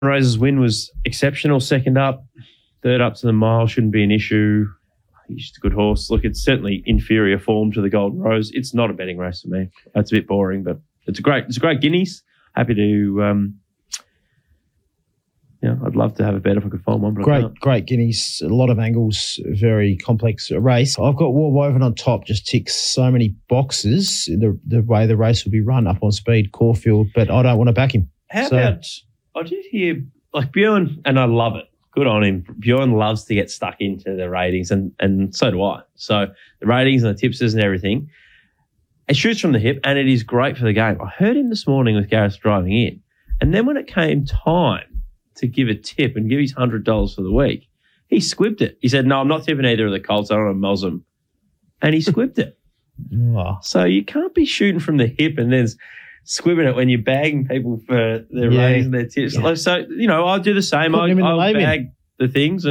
Rose's win was exceptional. Second up, third up to the mile shouldn't be an issue. He's just a good horse. Look, it's certainly inferior form to the Golden Rose. It's not a betting race for me. That's a bit boring, but it's a great guineas. Happy to, I'd love to have a bet if I could find one. But Great guineas. A lot of angles, very complex race. I've got War Woven on top, just ticks so many boxes, the way the race will be run up on speed, Caulfield, but I don't want to back him. How about, I did hear, like Bjorn, and I love it. Good on him. Bjorn loves to get stuck into the ratings, and so do I. So the ratings and the tipsters and everything. It shoots from the hip, and it is great for the game. I heard him this morning with Gareth driving in, and then when it came time to give a tip and give his $100 for the week, he squibbed it. He said, no, I'm not tipping either of the Colts. I don't want to moz them. And he squibbed it. Oh. So you can't be shooting from the hip and then squibbing it when you're bagging people for their ratings and their tips. Yeah. So, I'll do the same. I'll bag the things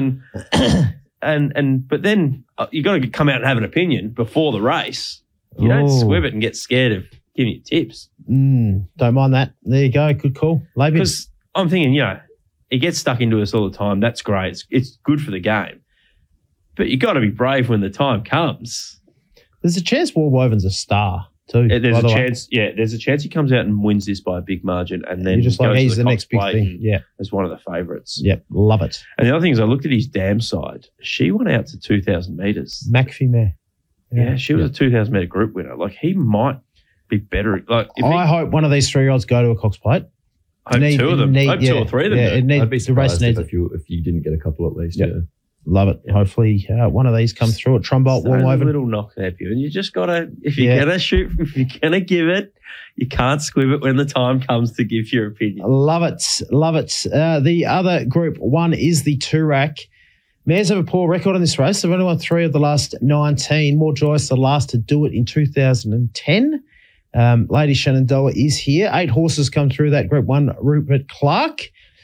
but then you got to come out and have an opinion before the race. You don't squib it and get scared of giving you tips. Don't mind that. There you go. Good call. Because I'm thinking, he gets stuck into us all the time. That's great. It's good for the game. But you got to be brave when the time comes. There's a chance War Woven's a star too. There's a chance. Yeah, there's a chance he comes out and wins this by a big margin, and then you're just like he's the next big thing. Yeah, as one of the favourites. Yep, love it. And the other thing is, I looked at his dam side. She went out to 2,000 metres. McPhee mare. Yeah, she was a 2,000 metre group winner. Like he might be better. Like I hope one of these 3-year-olds go to a Cox Plate. I hope two of them. I hope 2 or 3 of them. Yeah, I'd be surprised if you didn't get a couple at least. Yep. Yeah. Love it. Yeah. Hopefully one of these come through at Trumbolt. So a little knock there, Pew. And you just got to, if you're going to shoot, if you're going to give it, you can't squib it when the time comes to give your opinion. Love it. The other Group 1 is the Toorak. Mares have a poor record in this race. They've only won 3 of the last 19. More joyous the last to do it in 2010. Lady Shenandoah is here. 8 horses come through that Group 1. Rupert Clark.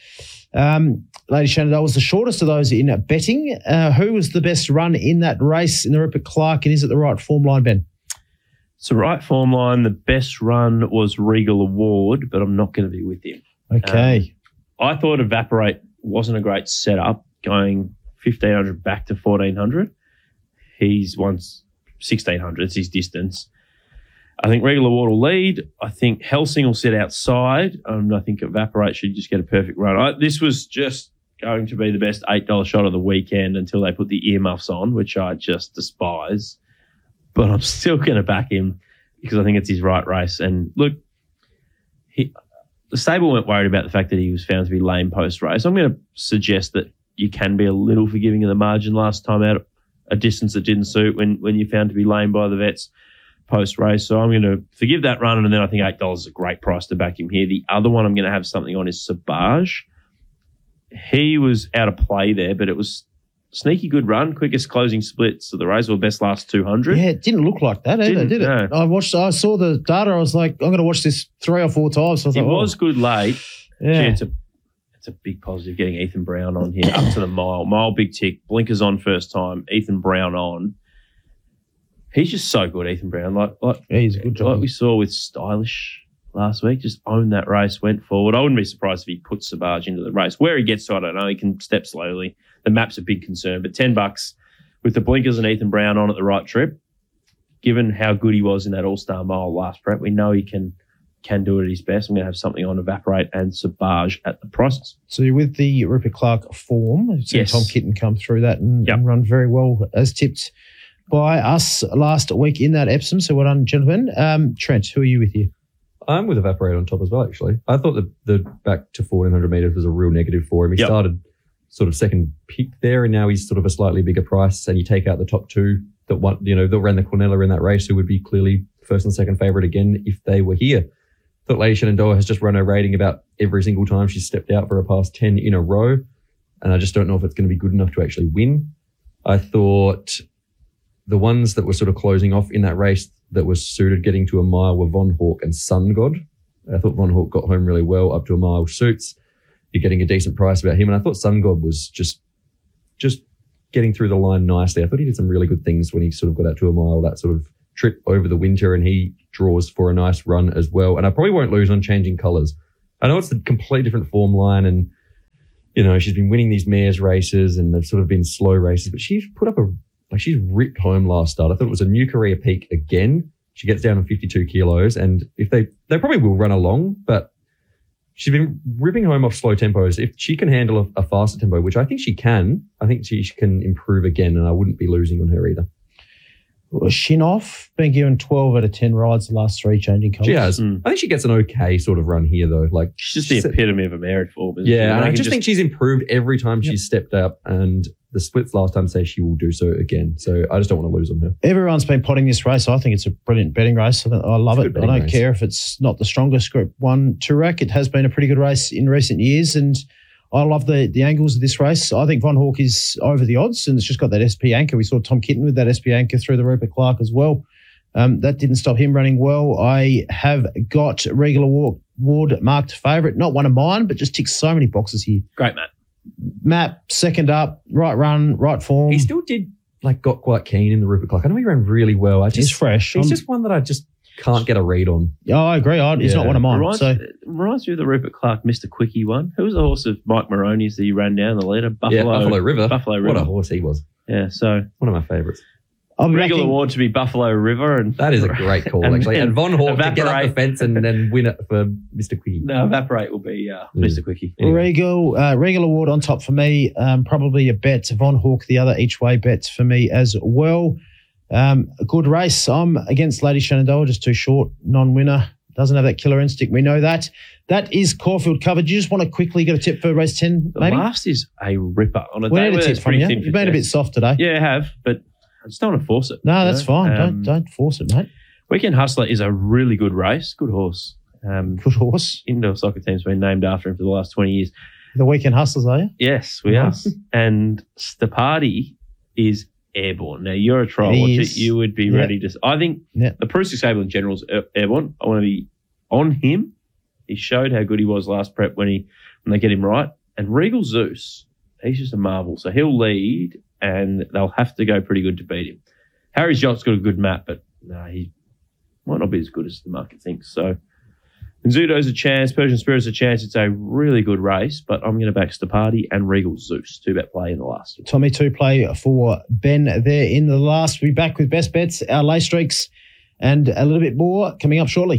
Lady Shenandoah was the shortest of those in betting. Who was the best run in that race in the Rupert Clark, and is it the right form line, Ben? It's the right form line. The best run was Regal Award, but I'm not going to be with him. Okay. I thought Evaporate wasn't a great setup, going 1,500 back to 1,400. He's won 1,600. It's his distance. I think Regal Award will lead. I think Helsing will sit outside. I think Evaporate should just get a perfect run. This was just going to be the best $8 shot of the weekend until they put the earmuffs on, which I just despise. But I'm still going to back him because I think it's his right race. And look, the stable weren't worried about the fact that he was found to be lame post-race. I'm going to suggest that you can be a little forgiving of the margin last time out, a distance that didn't suit when you found to be lame by the vets post-race. So I'm going to forgive that run, and then I think $8 is a great price to back him here. The other one I'm going to have something on is Sabaj. He was out of play there, but it was sneaky good run, quickest closing splits of the race, or best last 200. Yeah, it didn't look like that either, did it? No. I saw the data. I was like, I'm going to watch this 3 or 4 times. So it was good late. Yeah. Gee, it's a big positive getting Ethan Brown on here up to the mile big tick, blinkers on first time, Ethan Brown on. He's just so good, Ethan Brown. He's a good job. Like we saw with Stylish last week, just owned that race, went forward. I wouldn't be surprised if he puts Savage into the race. Where he gets to, I don't know. He can step slowly. The map's a big concern, but $10 with the blinkers and Ethan Brown on at the right trip, given how good he was in that All-Star Mile last prep, we know he can do it at his best. I'm going to have something on Evaporate and Sabaj at the prices. So you're with the Rupert Clark form. Yes. Tom Kitten come through that and run very well as tipped by us last week in that Epsom. So well done, gentlemen. Trent, who are you with here? I'm with Evaporate on top as well, actually. I thought the back to 1,400 metres was a real negative for him. He started sort of second pick there, and now he's sort of a slightly bigger price, and you take out the top 2 that ran the Cornella in that race, who would be clearly first and second favourite again if they were here. I thought Lady Shenandoah has just run her rating about every single time she's stepped out for her past 10 in a row, and I just don't know if it's going to be good enough to actually win. I thought the ones that were sort of closing off in that race that was suited getting to a mile were Von Hawk and Sun God. I thought Von Hawk got home really well up to a mile, suits. You're getting a decent price about him. And I thought Sun God was just getting through the line nicely. I thought he did some really good things when he sort of got out to a mile, that sort of trip over the winter, and he draws for a nice run as well. And I probably won't lose on Changing Colours. I know it's a completely different form line, and she's been winning these mares races and they've sort of been slow races, but she's put up she's ripped home last start. I thought it was a new career peak again. She gets down to 52 kilos, and if they probably will run along, but she's been ripping home off slow tempos. If she can handle a faster tempo, which I think she can, I think she can improve again, and I wouldn't be losing on her either. Shinoff been given 12 out of 10 rides the last 3 changing colours. She has. I think she gets an okay sort of run here, though. Like she's just the epitome of a mare form. Yeah, and I just think she's improved every time she's stepped up, and the splits last time say she will do so again. So I just don't want to lose on her. Everyone's been potting this race. I think it's a brilliant betting race. I love it. I don't care if it's not the strongest Group 1 Toorak. It has been a pretty good race in recent years, and I love the angles of this race. I think Von Hawk is over the odds, and it's just got that SP anchor. We saw Tom Kitten with that SP anchor through the Rupert Clark as well. That didn't stop him running well. I have got Regular Ward marked favourite. Not one of mine, but just ticks so many boxes here. Great, Matt. Matt, second up, right run, right form. He still got quite keen in the Rupert Clark. I know he ran really well. He's fresh. He's just one that I just can't get a read on. Yeah, I agree. He's not one of mine. Reminds me of the Rupert Clark Mr. Quickie one. Who was the horse of Mike Maroney's that he ran down the leader? Buffalo River. Buffalo River. What a horse he was. Yeah, so one of my favourites. Regular Award to be Buffalo River. And that is a great call, actually. And Von Hawk to get up the fence and then win it for Mr. Quickie. No, Evaporate will be Mr. Quickie. Anyway. Regular Award on top for me. Probably a bet. Von Hawk, the other each way bets for me as well. A good race. I'm against Lady Shenandoah, just too short, non-winner. Doesn't have that killer instinct. We know that. That is Caulfield covered. Do you just want to quickly get a tip for race 10, maybe? The last is a ripper. On a we day need a tip from you. You've been a bit soft today. Yeah, I have, but I just don't want to force it. No, that's fine. Don't force it, mate. Weekend Hustler is a really good race. Good horse. Good horse. Indoor soccer team's been named after him for the last 20 years. The Weekend Hustlers, are you? Yes, we are. And Stapati is airborne. Now, you're a trial watcher. You would be ready to... I think the Prusik Stable in general is airborne. I want to be on him. He showed how good he was last prep when they get him right. And Regal Zeus, he's just a marvel. So he'll lead, and they'll have to go pretty good to beat him. Harry's Yacht's got a good map, but he might not be as good as the market thinks. So Nzudo's a chance. Persian Spirit's a chance. It's a really good race, but I'm going to back Stapati and Regal Zeus. 2-bet play in the last. Tommy, 2 play for Ben there in the last. We'll be back with best bets, our lay streaks, and a little bit more coming up shortly.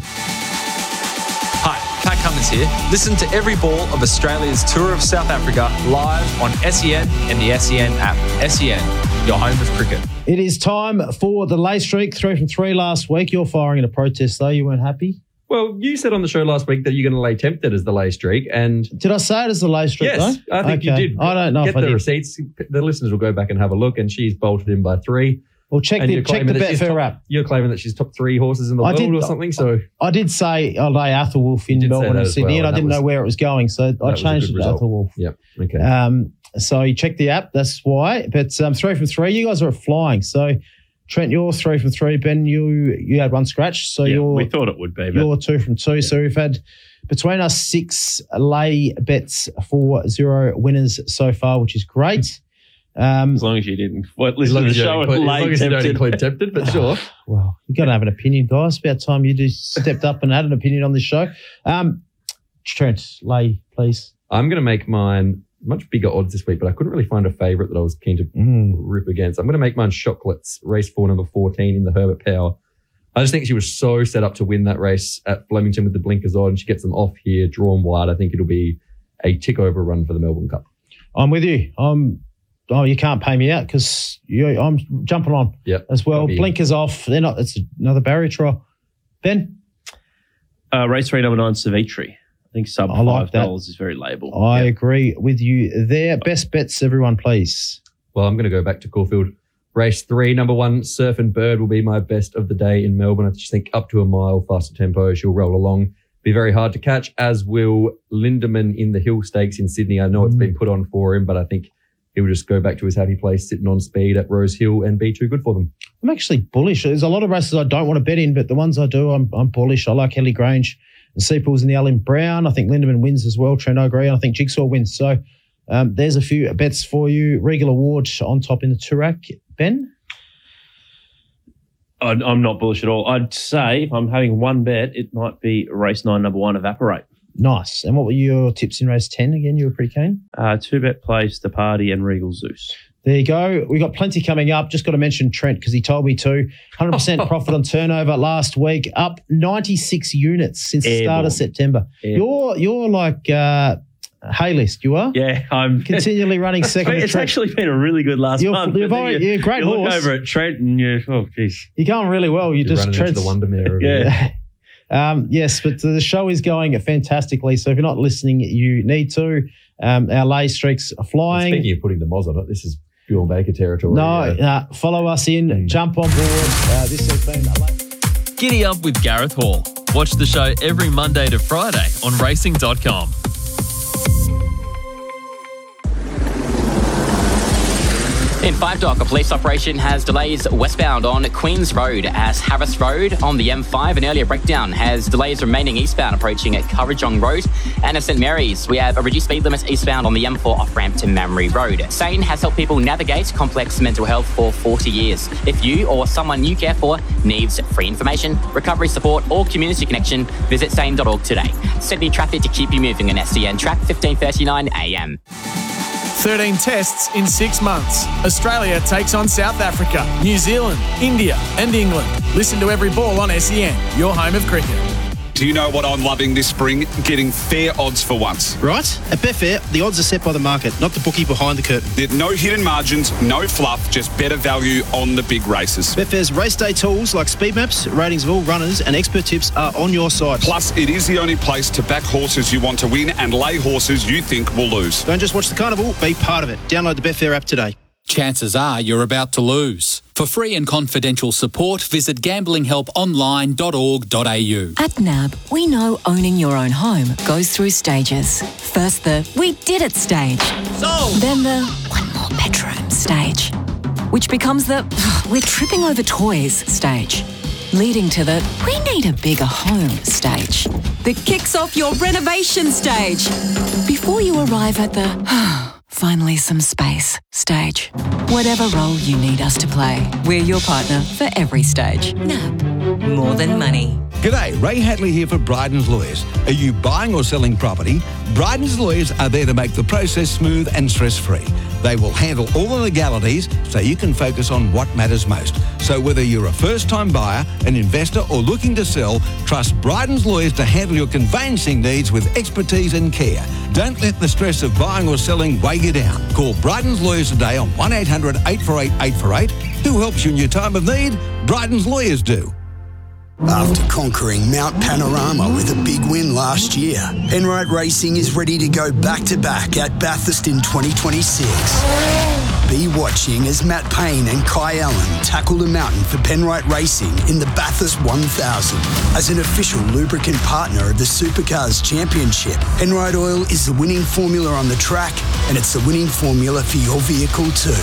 Hi, Pat Cummins here. Listen to every ball of Australia's Tour of South Africa live on SEN and the SEN app. SEN, your home of cricket. It is time for the lay streak. 3 from 3 last week. You're firing in a protest, though. You weren't happy? Well, you said on the show last week that you're going to lay Tempted as the lay streak. And did I say it as the lay streak, yes, though? I think you did. I don't know Get if I the did. receipts. The listeners will go back and have a look, and she's bolted in by 3. Well, check the Betfair app. You're claiming that she's top 3 horses in the world or something. So I did say I'll lay Athelwolf in Melbourne and Sydney, and I didn't know where it was going, so I changed it to Athelwolf. Yep. Okay. So you check the app. That's why. But 3 from 3. You guys are flying. So Trent, you're 3 from 3. Ben, you had 1 scratch. So we thought it would be. You're 2 from 2. Yeah. So we've had between us 6 lay bets for 0 winners so far, which is great. As long as you didn't listen to the show and lay Tempted. As long as you don't include Tempted, but sure. Well, you've got to have an opinion, guys. It's about time you just stepped up and had an opinion on this show. Trent, lay, please. I'm going to make mine much bigger odds this week, but I couldn't really find a favourite that I was keen to rip against. I'm going to make mine Chocolates, race 4, number 14 in the Herbert Power. I just think she was so set up to win that race at Flemington with the blinkers on. She gets them off here, drawn wide. I think it'll be a tick-over run for the Melbourne Cup. I'm with you. You can't pay me out because I'm jumping on as well. Blinkers off. They're not. It's another barrier trial. Ben? Race 3, number 9, Savitri. I think sub $5 is very label. I agree with you there. Best bets, everyone, please. Well, I'm going to go back to Caulfield. Race 3, number 1, Surf and Bird will be my best of the day in Melbourne. I just think up to a mile, faster tempo. She'll roll along. Be very hard to catch, as will Lindemann in the Hill Stakes in Sydney. I know it's been put on for him, but I think he will just go back to his happy place, sitting on speed at Rose Hill and be too good for them. I'm actually bullish. There's a lot of races I don't want to bet in, but the ones I do, I'm bullish. I like Helly Grange and Seapools in the Allen Brown. I think Lindemann wins as well. Trent, I agree. And I think Jigsaw wins. So there's a few bets for you. Regal Award on top in the Toorak. Ben? I'm not bullish at all. I'd say if I'm having one bet, it might be race 9, number 1, Evaporate. Nice. And what were your tips in race 10 again? You were pretty keen? 2Bet Place, The Party, and Regal Zeus. There you go. We got plenty coming up. Just got to mention Trent because he told me to. 100% profit on turnover last week, up 96 units since the start of September. You're like hay list, you are? Yeah, I'm continually running second. It's actually been a really good last month. You're great you horse. Look over at Trent and you're going really well. You're just running into the wonder mirror. Yeah. Yes, but the show is going fantastically. So if you're not listening, you need to. Our lay streaks are flying. Speaking of putting the moz on it, this is Bjorn Baker territory. No, follow us in. Jump on board. This has been Giddy Up with Gareth Hall. Watch the show every Monday to Friday on racing.com. In Five Dock, a police operation has delays westbound on Queens Road as Harris Road on the M5. An earlier breakdown has delays remaining eastbound approaching at Currajong Road. And at St Mary's, we have a reduced speed limit eastbound on the M4 off-ramp to Mamre Road. SANE has helped people navigate complex mental health for 40 years. If you or someone you care for needs free information, recovery support or community connection, visit sane.org today. Sydney traffic to keep you moving on SCN track 15:39 a.m. 13 tests in 6 months. Australia takes on South Africa, New Zealand, India and England. Listen to Every Ball on SEN, your home of cricket. Do you know what I'm loving this spring? Getting fair odds for once. Right? At Betfair, the odds are set by the market, not the bookie behind the curtain. There's no hidden margins, no fluff, just better value on the big races. Betfair's race day tools like speed maps, ratings of all runners and expert tips are on your side. Plus, it is the only place to back horses you want to win and lay horses you think will lose. Don't just watch the carnival, be part of it. Download the Betfair app today. Chances are you're about to lose. For free and confidential support, visit gamblinghelponline.org.au. At NAB, we know owning your own home goes through stages. First the "we did it" stage. Then the "one more bedroom" stage. Which becomes the "we're tripping over toys" stage. Leading to the "we need a bigger home" stage. That kicks off your renovation stage. Before you arrive at the "finally some space" stage. Whatever role you need us to play, we're your partner for every stage. NAB, more than money. G'day, Ray Hatley here for Bryden's Lawyers. Are you buying or selling property? Bryden's Lawyers are there to make the process smooth and stress-free. They will handle all the legalities so you can focus on what matters most. So whether you're a first-time buyer, an investor or looking to sell, trust Bryden's Lawyers to handle your conveyancing needs with expertise and care. Don't let the stress of buying or selling weigh you down. Call Bryden's Lawyers today on 1-800-848-848. Who helps you in your time of need? Bryden's Lawyers do. After conquering Mount Panorama with a big win last year, Penrite Racing is ready to go back-to-back at Bathurst in 2026. Be watching as Matt Payne and Kai Allen tackle the mountain for Penrite Racing in the Bathurst 1000. As an official lubricant partner of the Supercars Championship, Penrite Oil is the winning formula on the track, and it's the winning formula for your vehicle too.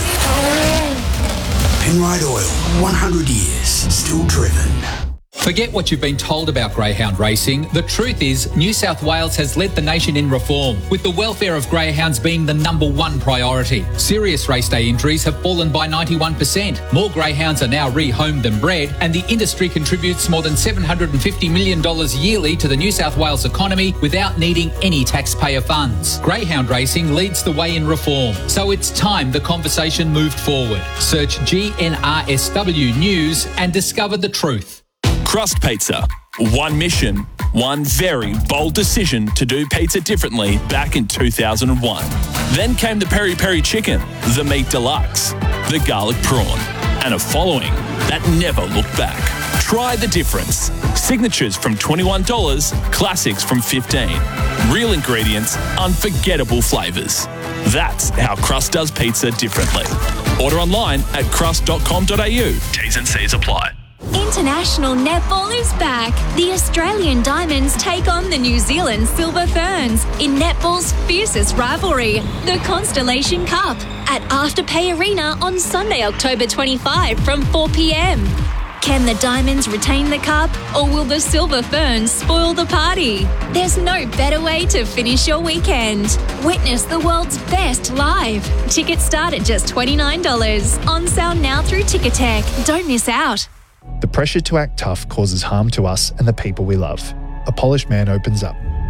Penrite Oil, 100 years, still driven. Forget what you've been told about greyhound racing. The truth is, New South Wales has led the nation in reform, with the welfare of greyhounds being the #1 priority. Serious race day injuries have fallen by 91%. More greyhounds are now rehomed than bred, and the industry contributes more than $750 million yearly to the New South Wales economy without needing any taxpayer funds. Greyhound racing leads the way in reform, so it's time the conversation moved forward. Search GNRSW News and discover the truth. Crust Pizza. One mission, one very bold decision to do pizza differently back in 2001. Then came the Peri Peri Chicken, the Meat Deluxe, the Garlic Prawn, and a following that never looked back. Try the difference. Signatures from $21, classics from $15. Real ingredients, unforgettable flavours. That's how Crust does pizza differently. Order online at crust.com.au. T's and C's apply. International netball is back. The Australian Diamonds take on the New Zealand Silver Ferns in netball's fiercest rivalry, the Constellation Cup, at Afterpay Arena on Sunday, October 25 from 4 p.m. Can the Diamonds retain the cup, or will the Silver Ferns spoil the party? There's no better way to finish your weekend. Witness the world's best live. Tickets start at just $29. On sale now through Ticketek. Don't miss out. The pressure to act tough causes harm to us and the people we love. A Polished Man opens up.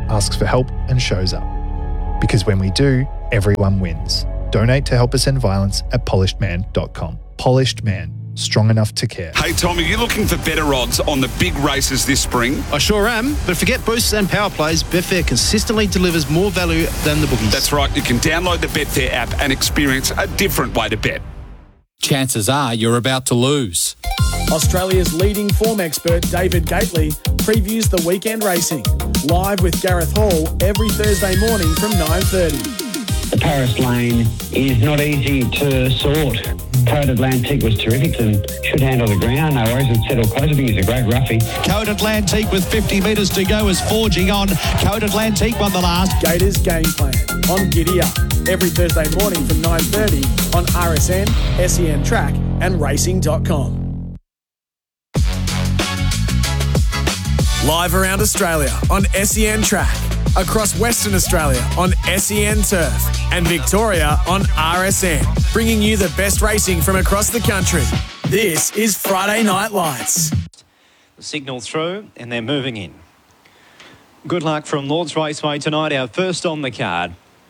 asks for help and shows up. Because when we do, everyone wins. Donate to help us end violence at polishedman.com. Polished Man. Strong enough to care. Hey, Tom, are you looking for better odds on the big races this spring? I sure am, but forget boosts and power plays. Betfair consistently delivers more value than the bookies. That's right. You can download the Betfair app and experience a different way to bet. Chances are you're about to lose. Australia's leading form expert David Gately previews the weekend racing. Live with Gareth Hall every Thursday morning from 9:30. The Paris lane is not easy to sort. Code Atlantique was terrific and should handle the ground. No worries, it's settled close. I think he's a great roughie. Code Atlantique with 50 metres to go is forging on. Code Atlantique won the last. Gators Game Plan on Giddy Up every Thursday morning from 9:30 on RSN, SEN Track and Racing.com. Live around Australia on SEN Track, across Western Australia on SEN Turf, and Victoria on RSN, bringing you the best racing from across the country. This is Friday Night Lights. The signal through and they're moving in. Good luck from Lord's Raceway tonight, our first on the card.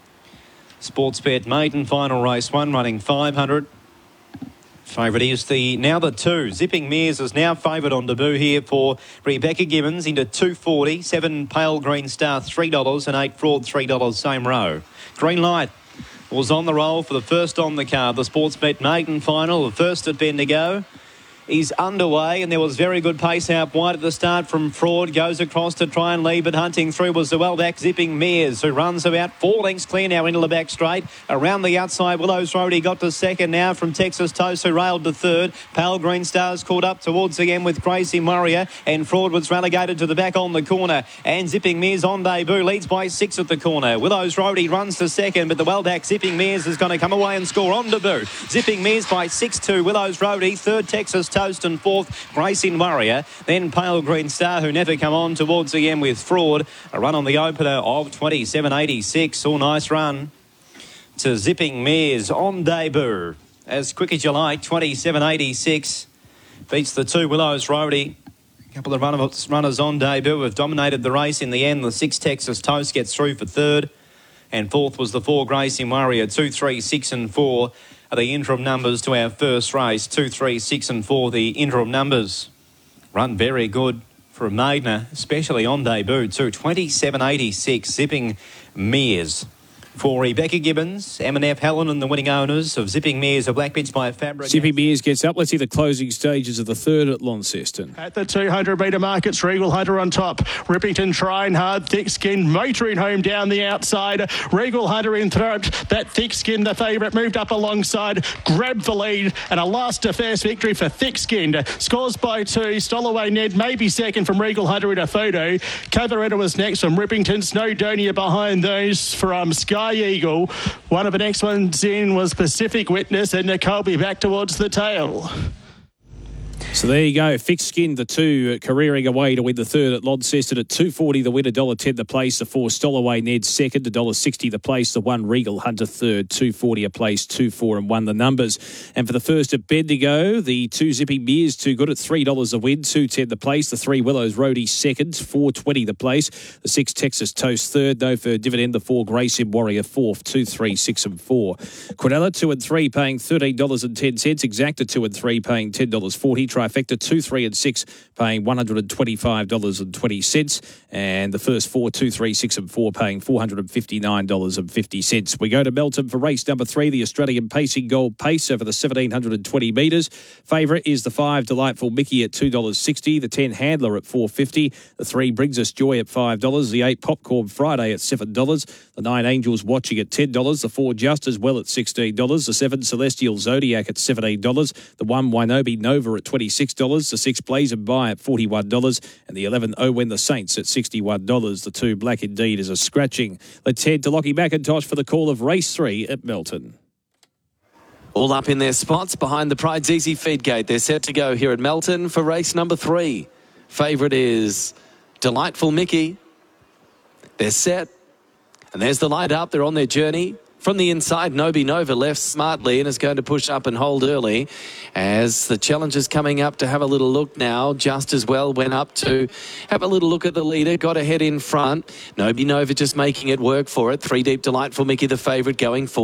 Sportsbet maiden final race 1 running 500. Favourite is the 2. Zipping Mears is now favourite on debut here for Rebecca Gibbons into 240. 7 Pale Green Star $3 and 8 Fraud $3 same row. Green Light was on the roll for the first on the card. The Sportsbet maiden final, the first at Bendigo, is underway, and there was very good pace out wide at the start from Fraud. Goes across to try and lead, but hunting through was the well-back Zipping Mears, who runs about 4 lengths clear now into the back straight. Around the outside, Willows Road, he got to second now from Texas Toast, who railed to third. Pale Green Stars caught up towards again with Gracie Murrier, and Fraud was relegated to the back on the corner. And Zipping Mears on debut leads by 6 at the corner. Willows Road, he runs to second, but the well-back Zipping Mears is going to come away and score on debut. Zipping Mears by 6-2. Willows Road, third Texas Toast, and fourth Gracie Warrior. Then Pale Green Star, who never come on towards the end with Fraud. A run on the opener of 27.86. All nice run to Zipping Mears on debut. As quick as you like, 27.86. Beats the 2 Willows Roadie. A couple of runners on debut have dominated the race in the end. The 6 Texas Toast gets through for third. And fourth was the 4 Gracie Warrior. 2, 3, 6 and 4 are the interim numbers to our first race. 2, 3, 6 and 4 the interim numbers. Run very good for a maidener, especially on debut too. 27.86, Zipping Mears. For Rebecca Gibbons, M&F Helen and the winning owners of Zipping Mears, a black bitch by Fabric. Zipping Mears gets up. Let's see the closing stages of the third at Launceston. At the 200-metre markets, Regal Hunter on top. Rippington trying hard, thick-skinned, motoring home down the outside. Regal Hunter in front. That thick-skinned, the favourite, moved up alongside, grabbed the lead, and a last-to-first victory for thick-skinned. Scores by 2. Stolaway Ned maybe second from Regal Hunter in a photo. Cavaretta was next from Rippington. Snowdonia behind those from Sky Eagle. One of the next ones in was Pacific Witness, and Colby back towards the tail. So there you go. Fixed Skin, the 2 careering away to win the third at Launceston at $2.40. The winner, $1.10 the place. The 4 Stolaway Ned second, $1.60 the place. The 1 Regal Hunter third, $2.40 a place, 2, 4 and 1 the numbers. And for the first at Bendigo, the 2 Zipping Mears too good at $3 a win, $2.10 the place. The 3 Willows Roadie second, $4.20 the place. The 6 Texas Toast third, no for dividend. The 4 Gracie Warrior fourth, 2, 3, 6 and 4. Quinella 2 and 3 paying $13.10. Exacta 2 and 3 paying $10.40. Trifecta 2, 3 and 6 paying $125.20. And the first 4, 2, 3, 6 and 4 paying $459.50. We go to Melton for race number 3, the Australian Pacing Gold Pace over the 1,720 metres. Favourite is the 5 Delightful Mickey at $2.60, the 10 Handler at $4.50, the 3 Brings Us Joy at $5, the 8 Popcorn Friday at $7, the 9 Angels Watching at $10, the 4 Just As Well at $16, the 7 Celestial Zodiac at $17, the 1 Winobi Nova at $26, the 6 Blaze and Buy at $41, and the 11 Oh When the Saints at $61. The 2 Black Indeed is a scratching. Let's head to Lockie McIntosh for the call of race 3 at Melton. All up in their spots behind the Pride's Easy feed gate. They're set to go here at Melton for race number 3. Favourite is Delightful Mickey. They're set. And there's the light up. They're on their journey. From the inside, Nobi Nova left smartly and is going to push up and hold early as the challengers coming up to have a little look now. Just as well went up to have a little look at the leader, got ahead in front. Nobi Nova just making it work for it. 3 Deep Delightful Mickey, the favourite, going forward.